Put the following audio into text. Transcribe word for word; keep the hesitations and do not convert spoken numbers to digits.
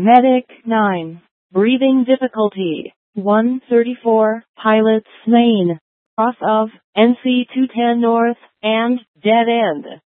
Medic nine. Breathing difficulty. one thirty-four. Pilots main. Cross of N C two ten North and dead end.